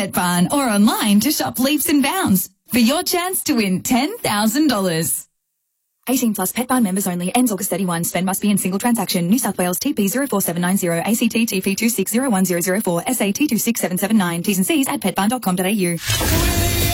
Pet Barn or online to shop Leaps and Bounds for your chance to win $10,000. 18 plus Pet Barn members only. Ends August 31. Spend must be in single transaction. New South Wales TP 04790 ACT TP 260104 SA T26779. T's and C's at petbarn.com.au.